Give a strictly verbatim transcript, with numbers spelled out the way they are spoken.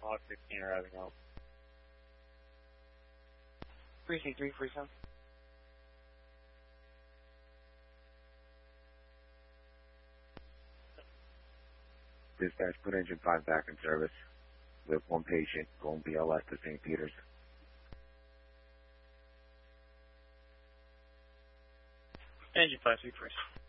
Hawk sixteen arriving out. Precinct three forty-seven. Dispatch, put engine five back in service. We have one patient going B L S to Saint Peter's. Engine five three first.